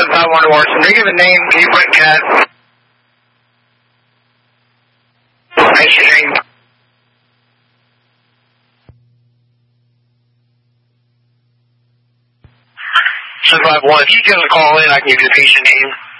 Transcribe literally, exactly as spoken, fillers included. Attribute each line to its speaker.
Speaker 1: seven five one to Orson. They give a name, can you put Cat? That's your name. seven five one, if you give us a call in, I can give you the patient name.